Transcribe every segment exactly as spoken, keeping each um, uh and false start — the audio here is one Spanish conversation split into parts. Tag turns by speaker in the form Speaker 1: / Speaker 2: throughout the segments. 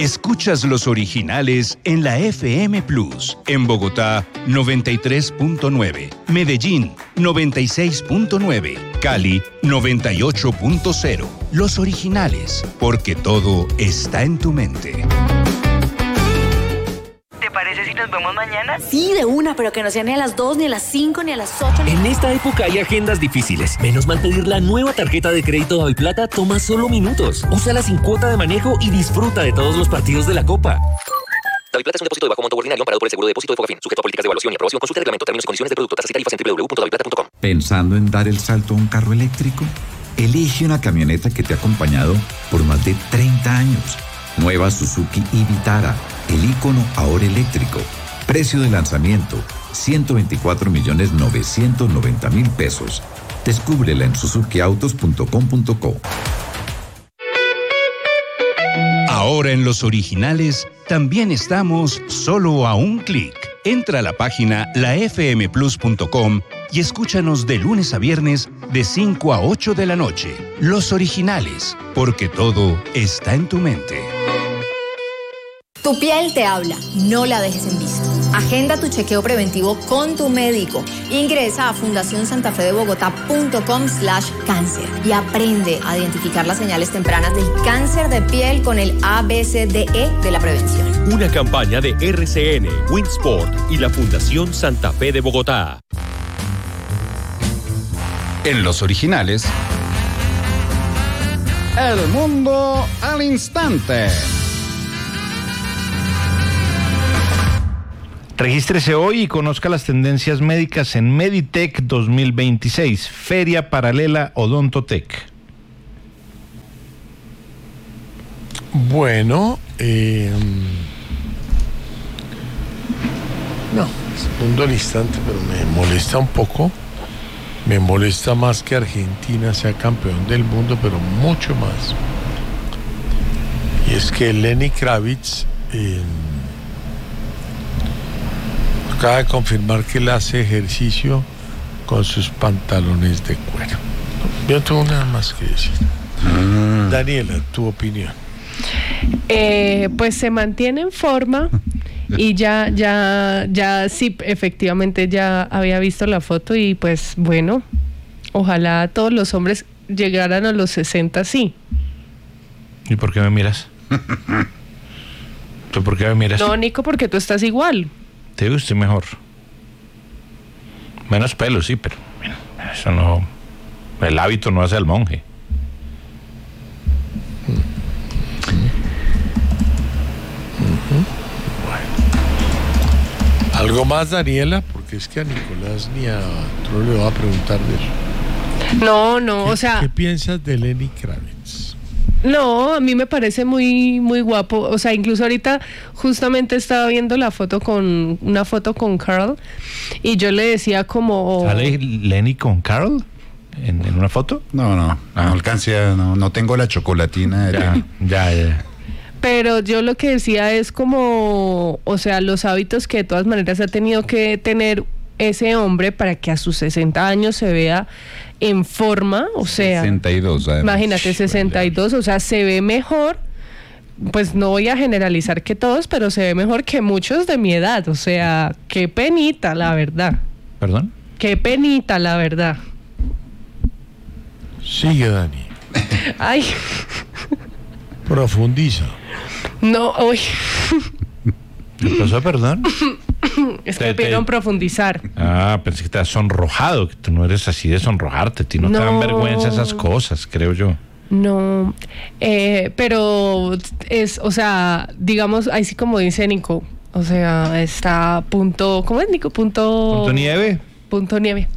Speaker 1: Escuchas los originales en la F M Plus. En Bogotá, noventa y tres punto nueve. Medellín, noventa y seis punto nueve. Cali, noventa y ocho punto cero. Los originales, porque todo está en tu mente.
Speaker 2: ¿Te parece si nos vemos mañana?
Speaker 3: Sí, de una, pero que no sea ni a las dos, ni a las cinco, ni a las ocho. Ni...
Speaker 4: En esta época hay agendas difíciles. Menos mal pedir la nueva tarjeta de crédito Daviplata toma solo minutos. Úsala sin cuota de manejo y disfruta de todos los partidos de la Copa. Daviplata es un depósito de bajo monto ordinario amparado por el seguro de depósito de Fogafín, sujeto a políticas de evaluación y aprobación. Consulte el reglamento, términos y condiciones del producto, tasas y tarifas en doble u doble u punto daviplata punto com.
Speaker 5: ¿Pensando en dar el salto a un carro eléctrico? Elige una camioneta que te ha acompañado por más de treinta años. Nueva Suzuki Vitara, el ícono ahora eléctrico. Precio de lanzamiento, ciento veinticuatro millones novecientos noventa mil pesos. Descúbrela en suzuki autos punto com punto co.
Speaker 1: Ahora en los originales también estamos solo a un clic. Entra a la página la f m plus punto com y escúchanos de lunes a viernes de cinco a ocho de la noche. Los originales, porque todo está en tu mente.
Speaker 3: Tu piel te habla, no la dejes en visto. Agenda tu chequeo preventivo con tu médico. Ingresa a fundación santa fe de bogotá punto com slash cáncer y aprende a identificar las señales tempranas del cáncer de piel con el A B C D E de la prevención.
Speaker 4: Una campaña de R C N, Winsport y la Fundación Santa Fe de Bogotá.
Speaker 1: En los originales,
Speaker 6: El mundo al instante. Regístrese hoy y conozca las tendencias médicas en Meditech dos mil veintiséis, Feria Paralela Odontotech.
Speaker 7: Bueno, eh, no, segundo al instante, pero me molesta un poco. Me molesta más que Argentina sea campeón del mundo, pero mucho más. Y es que Lenny Kravitz eh, acaba de confirmar que él hace ejercicio con sus pantalones de cuero. Yo no tengo nada más que decir. Mm. Daniela, tu opinión.
Speaker 8: Eh, pues se mantiene en forma y ya, ya, ya sí, efectivamente ya había visto la foto y pues bueno, ojalá todos los hombres llegaran a los sesenta, sí.
Speaker 6: ¿Y por qué me miras? ¿Tú por qué me miras?
Speaker 8: No, Nico, porque tú estás igual.
Speaker 6: Te veo usted mejor. Menos pelo, sí, pero bueno, eso no... El hábito no hace al monje.
Speaker 7: ¿Algo más, Daniela? Porque es que a Nicolás ni a otro le va a preguntar de eso.
Speaker 8: No, no,
Speaker 7: ¿Qué,
Speaker 8: o sea...
Speaker 7: ¿Qué piensas de Lenny Kravitz?
Speaker 8: No, a mí me parece muy, muy guapo. O sea, incluso ahorita justamente estaba viendo la foto con... Una foto con Carl y yo le decía como...
Speaker 6: ¿Sale Lenny con Carl? ¿En, en una foto?
Speaker 9: No, no, no alcancé, no, no tengo la chocolatina de
Speaker 6: ya,
Speaker 9: Lenny.
Speaker 6: Ya, ya.
Speaker 8: Pero yo lo que decía es como, o sea, los hábitos que de todas maneras ha tenido que tener ese hombre para que a sus sesenta años se vea en forma, o sea...
Speaker 9: sesenta y dos, además.
Speaker 8: Imagínate, sesenta y dos, o sea, se ve mejor, pues no voy a generalizar que todos, pero se ve mejor que muchos de mi edad, o sea, qué penita, la verdad.
Speaker 6: ¿Perdón?
Speaker 8: Qué penita, la verdad.
Speaker 7: Sigue, Dani.
Speaker 8: Ay.
Speaker 7: Profundiza.
Speaker 8: No, uy.
Speaker 6: ¿Qué pasó, perdón?
Speaker 8: Es que pidieron profundizar.
Speaker 6: Ah, pensé que te has sonrojado, que tú no eres así de sonrojarte, a ti no, no te dan vergüenza esas cosas, creo yo.
Speaker 8: No, eh, pero es, o sea, digamos, ahí sí como dice Nico, o sea, está punto, ¿cómo es, Nico? Punto...
Speaker 6: Punto nieve.
Speaker 8: Punto nieve.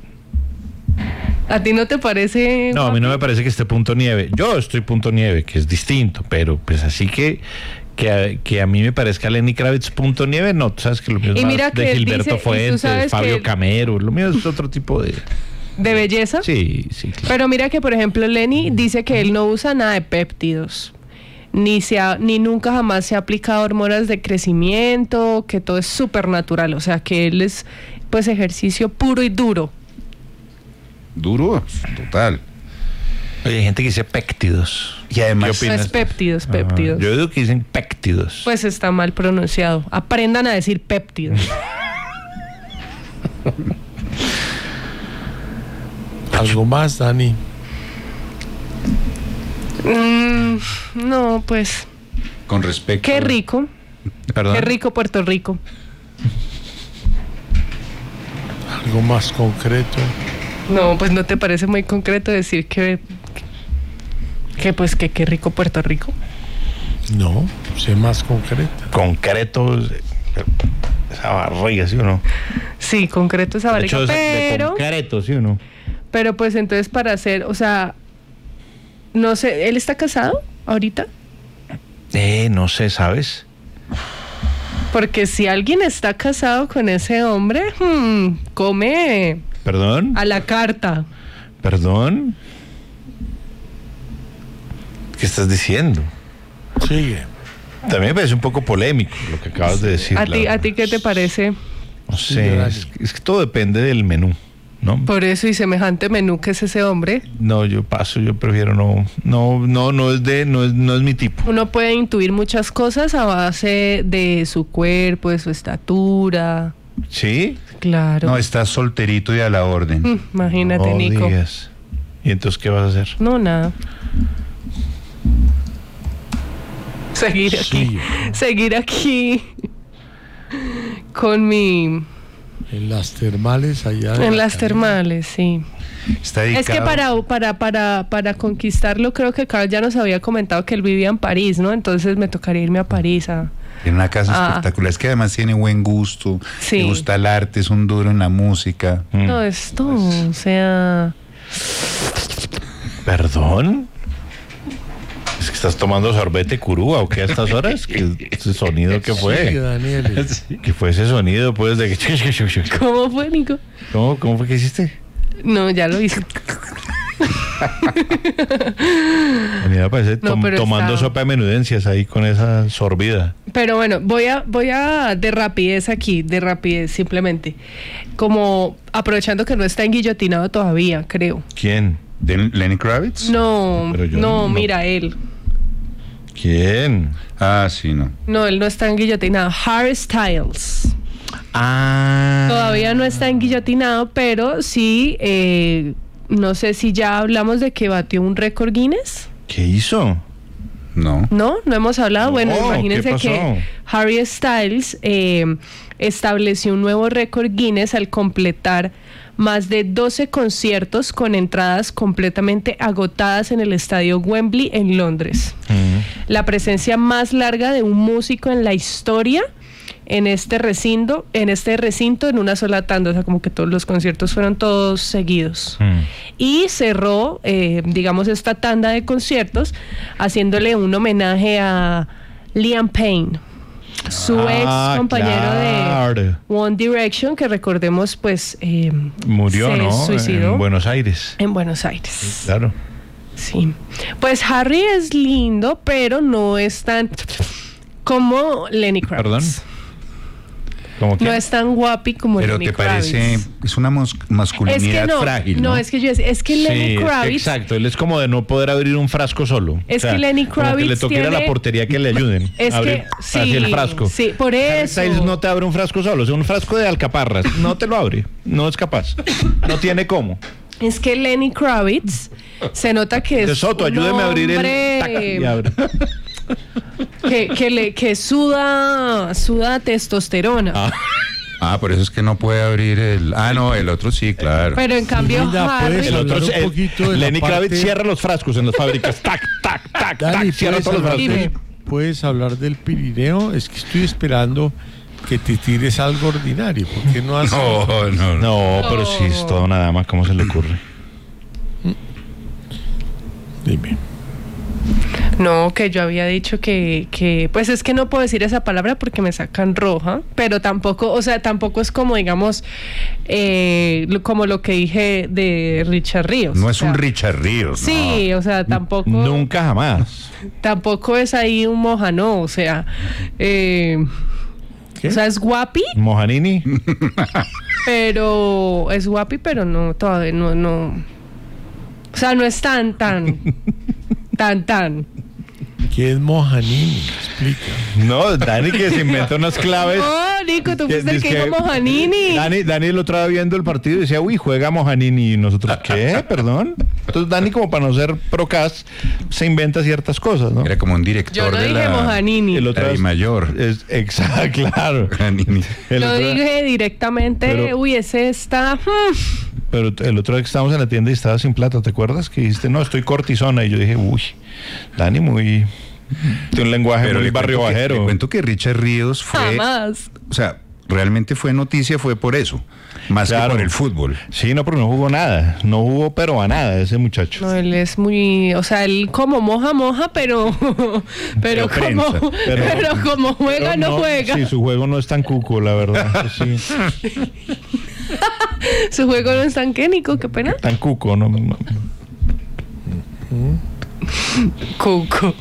Speaker 8: ¿A ti no te parece?
Speaker 6: No, a mí no me parece que esté punto nieve. Yo estoy punto nieve, que es distinto, pero pues así que que a, que a mí me parezca Lenny Kravitz punto nieve, no, tú sabes que lo mío es más de Gilberto dice, Fuentes, Fabio Camero, lo mío es otro tipo de...
Speaker 8: ¿De belleza?
Speaker 6: Sí, sí, claro.
Speaker 8: Pero mira que, por ejemplo, Lenny dice que él no usa nada de péptidos, ni se ha, ni nunca jamás se ha aplicado hormonas de crecimiento, que todo es súper natural, o sea, que él es, pues, ejercicio puro y duro.
Speaker 9: Duro, total.
Speaker 6: Oye, hay gente que dice péptidos.
Speaker 9: Y además...
Speaker 8: ¿Qué opinas? Es péptidos, péptidos.
Speaker 6: Ah, yo digo que dicen péptidos.
Speaker 8: Pues está mal pronunciado. Aprendan a decir péptidos.
Speaker 7: ¿Algo más, Dani?
Speaker 8: Mm, no, pues...
Speaker 9: Con respecto...
Speaker 8: Qué rico.
Speaker 9: ¿Perdón?
Speaker 8: Qué rico Puerto Rico.
Speaker 7: ¿Algo más concreto?
Speaker 8: No, pues no te parece muy concreto decir que... Que pues que qué rico Puerto Rico.
Speaker 7: No, sé más concreto.
Speaker 6: Concreto, esa barriga, ¿sí o no?
Speaker 8: Sí, concreto esa barriga,
Speaker 6: de hecho,
Speaker 8: pero...
Speaker 6: De concreto, ¿sí o no?
Speaker 8: Pero pues entonces para hacer, o sea, no sé, ¿él está casado ahorita?
Speaker 6: Eh, no sé, ¿sabes?
Speaker 8: Porque si alguien está casado con ese hombre, hmm, come...
Speaker 6: ¿Perdón?
Speaker 8: A la carta.
Speaker 6: ¿Perdón? ¿Qué estás diciendo?
Speaker 7: Sigue.
Speaker 6: También me parece un poco polémico lo que acabas de decir.
Speaker 8: ¿A ti, ¿a ti qué te parece?
Speaker 6: No sé, es, es que todo depende del menú, ¿no?
Speaker 8: Por eso, y semejante menú que es ese hombre.
Speaker 6: No, yo paso, yo prefiero no, no, no, no es de, no es, no es mi tipo.
Speaker 8: Uno puede intuir muchas cosas a base de su cuerpo, de su estatura.
Speaker 6: ¿Sí?
Speaker 8: Claro.
Speaker 9: No, estás solterito y a la orden.
Speaker 8: Mm, imagínate,
Speaker 6: No
Speaker 8: Nico.
Speaker 6: digas. ¿Y entonces qué vas a hacer?
Speaker 8: No, nada. Seguir aquí.
Speaker 7: Sí.
Speaker 8: Seguir aquí. Con mi...
Speaker 7: En las termales allá.
Speaker 8: En las termales, sí.
Speaker 9: Está dedicado.
Speaker 8: Es que para, para, para, para conquistarlo, creo que Carl ya nos había comentado que él vivía en París, ¿no? Entonces me tocaría irme a París a...
Speaker 9: En una casa
Speaker 8: Ah.
Speaker 9: espectacular. Es que además tiene buen gusto.
Speaker 8: Sí.
Speaker 9: Le gusta el arte, es un duro en la música.
Speaker 6: Mm.
Speaker 8: No, esto, o sea...
Speaker 6: ¿Perdón? ¿Es que estás tomando sorbete curúa o qué a estas horas? ¿Qué ese sonido que fue?
Speaker 7: Sí, Daniel.
Speaker 6: ¿Qué fue ese sonido pues de que...
Speaker 8: ¿Cómo fue, Nico?
Speaker 6: ¿Cómo, cómo fue que hiciste?
Speaker 8: No, ya lo hice.
Speaker 6: A mí me parece
Speaker 8: No,
Speaker 6: tom-
Speaker 8: pero
Speaker 6: tomando
Speaker 8: está-
Speaker 6: sopa de menudencias ahí con esa sorbida.
Speaker 8: Pero bueno, voy a, voy a de rapidez aquí, de rapidez simplemente. Como aprovechando que no está enguillotinado todavía, creo.
Speaker 6: ¿Quién?
Speaker 9: ¿De Lenny Kravitz?
Speaker 8: No,
Speaker 6: Pero yo
Speaker 8: no,
Speaker 6: no-
Speaker 8: mira, él.
Speaker 6: ¿Quién?
Speaker 9: Ah, sí, no.
Speaker 8: No, él no está enguillotinado. Harry Styles.
Speaker 6: Ah.
Speaker 8: Todavía no está enguillotinado, pero sí, eh, no sé si ya hablamos de que batió un récord Guinness.
Speaker 6: ¿Qué hizo?
Speaker 9: No.
Speaker 8: No, no hemos hablado.
Speaker 6: No,
Speaker 8: Bueno,
Speaker 6: ¿qué
Speaker 8: imagínense
Speaker 6: pasó?
Speaker 8: que Harry Styles eh, estableció un nuevo récord Guinness al completar más de doce conciertos con entradas completamente agotadas en el estadio Wembley en Londres.
Speaker 6: Mm.
Speaker 8: La presencia más larga de un músico en la historia en este recinto, en este recinto en una sola tanda, o sea, como que todos los conciertos fueron todos seguidos.
Speaker 6: Mm.
Speaker 8: Y cerró, eh, digamos, esta tanda de conciertos haciéndole un homenaje a Liam Payne, su
Speaker 6: Ah,
Speaker 8: ex compañero
Speaker 6: claro.
Speaker 8: de One Direction, que recordemos, pues, eh,
Speaker 6: Murió,
Speaker 8: se
Speaker 6: ¿no?
Speaker 8: suicidó
Speaker 6: En Buenos Aires.
Speaker 8: en Buenos Aires.
Speaker 6: Claro.
Speaker 8: Sí. Pues Harry es lindo, pero no es tan como Lenny Kravitz.
Speaker 6: Perdón. ¿Cómo que?
Speaker 8: No es tan guapi como
Speaker 9: Pero
Speaker 8: Lenny
Speaker 9: te parece,
Speaker 8: Kravitz.
Speaker 9: es una mos- masculinidad
Speaker 8: Es que no,
Speaker 9: frágil, ¿no?
Speaker 8: no, es que yo es que Lenny
Speaker 6: Sí, es que
Speaker 8: Kravitz
Speaker 6: exacto, él es como de no poder abrir un frasco solo.
Speaker 8: Es que Lenny
Speaker 6: como que le
Speaker 8: Kravitz
Speaker 6: toque ir a la
Speaker 8: tiene-
Speaker 6: portería que le ayuden.
Speaker 8: Es
Speaker 6: a abrir
Speaker 8: que sí,
Speaker 6: así el frasco.
Speaker 8: sí, por eso.
Speaker 6: Harry Styles no te abre un frasco solo, es un frasco de alcaparras. No te lo abre, no es capaz. No tiene cómo.
Speaker 8: Es que Lenny Kravitz se nota que es
Speaker 6: De Soto,
Speaker 8: un
Speaker 6: ayúdeme a abrir el
Speaker 8: hombre
Speaker 6: tac, y abre.
Speaker 8: que, que le que suda suda testosterona.
Speaker 9: Ah. Ah, por eso es que no puede abrir el... Ah, no, el otro sí, claro.
Speaker 8: Pero en cambio
Speaker 7: Linda,
Speaker 8: Harry
Speaker 7: ¿puedes
Speaker 6: El otro,
Speaker 7: hablar un
Speaker 6: el-
Speaker 7: poquito de la
Speaker 6: Lenny Kravitz
Speaker 7: parte-
Speaker 6: cierra los frascos en las fábricas. Tac, tac, tac,
Speaker 7: Dani,
Speaker 6: tac. Cierra
Speaker 7: ¿puedes
Speaker 6: todos los
Speaker 7: hablar,
Speaker 6: frascos.
Speaker 8: Dime.
Speaker 7: del, ¿puedes hablar del Pirineo? Es que estoy esperando que te tires algo ordinario. ¿Por qué no haces?
Speaker 9: No, no, no.
Speaker 6: No, pero sí es toda una dama, ¿cómo se le ocurre?
Speaker 7: Dime.
Speaker 8: No, que yo había dicho que, que, pues es que no puedo decir esa palabra porque me sacan roja, pero tampoco, o sea, tampoco es como, digamos, eh, lo- como lo que dije de Richard Ríos.
Speaker 9: No
Speaker 8: o
Speaker 9: es
Speaker 8: sea,
Speaker 9: un Richard Ríos, ¿no?
Speaker 8: Sí, o sea, tampoco,
Speaker 6: Nunca jamás.
Speaker 8: tampoco es ahí un mojano, o sea, eh,
Speaker 7: ¿Qué?
Speaker 8: o sea, es guapi,
Speaker 6: Mojanini.
Speaker 8: pero es guapi, pero no, todavía no, no, o sea, no es tan, tan, Tan, tan.
Speaker 7: ¿Qué es Mojanini? Explica.
Speaker 6: No, Dani que se inventa unas claves.
Speaker 8: Oh, Nico, tú fuiste el que dijo Mojanini.
Speaker 6: Dani, Dani el otro día viendo el partido y decía, uy, juega Mojanini. Y nosotros, ¿qué? Perdón. Entonces Dani, como para no ser procast, se inventa ciertas cosas, ¿no?
Speaker 9: Era como un director
Speaker 8: Yo no
Speaker 9: de
Speaker 8: dije
Speaker 9: la...
Speaker 8: Mojanini.
Speaker 9: El otro es mayor.
Speaker 6: Es, exacto, claro.
Speaker 8: Lo dije directamente, pero, uy, ese está... Hmm.
Speaker 6: Pero el otro día que estábamos en la tienda y estaba sin plata, ¿te acuerdas? Que dijiste, no, estoy cortisona. Y yo dije, uy, Dani muy... Tiene un lenguaje
Speaker 9: pero
Speaker 6: muy barrio
Speaker 9: que,
Speaker 6: bajero.
Speaker 9: Le cuento que Richard Ríos fue...
Speaker 8: Jamás.
Speaker 9: O sea, realmente fue noticia, fue por eso. Más claro. que por el fútbol.
Speaker 6: Sí, no, pero no jugó nada. No jugó, pero a nada, ese muchacho.
Speaker 8: No, él es muy... O sea, él como moja, moja, pero... Pero, pero como, pero, pero como juega, pero no, no juega.
Speaker 6: Sí, su juego no es tan cuco, la verdad. Sí.
Speaker 8: Su juego no es tan qué, Nico, qué pena.
Speaker 6: Tan cuco, no. no.
Speaker 8: Cuco.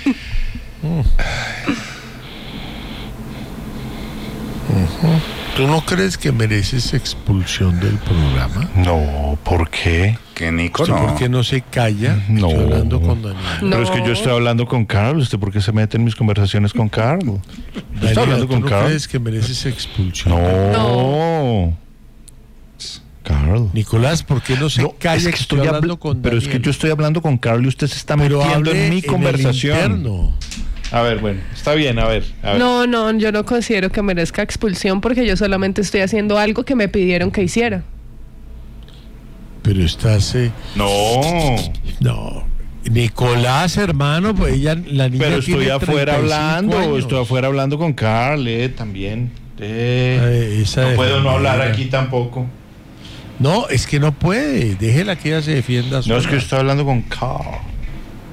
Speaker 7: ¿Tú no crees que mereces expulsión del programa?
Speaker 6: No, ¿por qué?
Speaker 9: Que Nico
Speaker 7: ¿Usted
Speaker 9: no.
Speaker 7: por qué no se calla?
Speaker 6: No.
Speaker 7: Estoy hablando con Daniel.
Speaker 8: No.
Speaker 6: Pero es que yo estoy hablando con Carlos. ¿Usted por qué se mete en mis conversaciones con Carlos?
Speaker 7: Daniel,
Speaker 6: Estoy hablando
Speaker 7: ¿tú
Speaker 6: con
Speaker 7: no
Speaker 6: Carlos.
Speaker 7: crees que mereces expulsión?
Speaker 6: No.
Speaker 8: No.
Speaker 6: Carlos.
Speaker 7: Nicolás, ¿por qué no se
Speaker 6: No,
Speaker 7: calla?
Speaker 6: es que
Speaker 7: que
Speaker 6: estoy hablando con Pero
Speaker 7: Daniel?
Speaker 6: es que yo estoy hablando con Carlos y usted se está
Speaker 7: Pero
Speaker 6: metiendo en mi
Speaker 7: en
Speaker 6: conversación.
Speaker 7: el interno.
Speaker 6: A ver, bueno, está bien, a ver, a ver.
Speaker 8: No, no, yo no considero que merezca expulsión porque yo solamente estoy haciendo algo que me pidieron que hiciera.
Speaker 7: Pero estás... Eh...
Speaker 6: No.
Speaker 7: No. Nicolás, hermano, pues ella, la niña
Speaker 6: Pero estoy
Speaker 7: tiene
Speaker 6: afuera hablando,
Speaker 7: años.
Speaker 6: estoy afuera hablando con Carl, eh, también. Eh,
Speaker 7: Ay, esa
Speaker 6: no puedo no hablar
Speaker 7: defendida.
Speaker 6: aquí tampoco.
Speaker 7: No, es que no puede. Déjela que ella se defienda
Speaker 6: No,
Speaker 7: sola.
Speaker 6: es que estoy hablando con Carl.